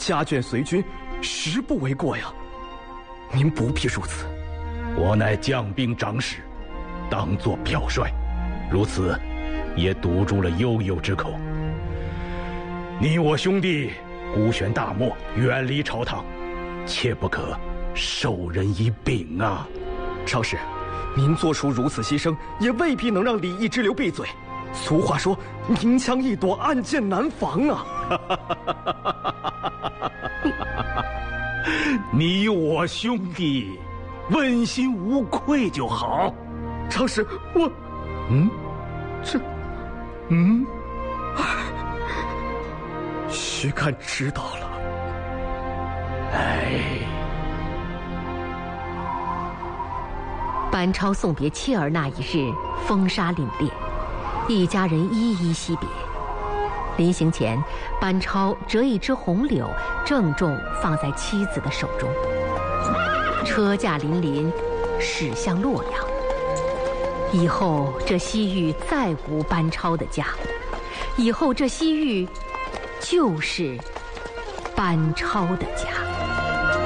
家眷随军，实不为过呀。您不必如此。 我乃将兵长史，当作表率，如此也堵住了悠悠之口。你我兄弟孤悬大漠，远离朝堂，切不可授人以柄啊！ 超氏，您做出如此牺牲，也未必能让李义之流闭嘴。俗话说，明枪易躲，暗箭难防啊！ 你我兄弟，问心无愧就好。 超氏，徐干知道了。 班超送别妻儿那一日，风沙凛冽，一家人一一惜别。临行前，班超折一枝红柳，郑重放在妻子的手中。车驾临临，驶向洛阳。以后这西域再无班超的家，以后这西域就是班超的家。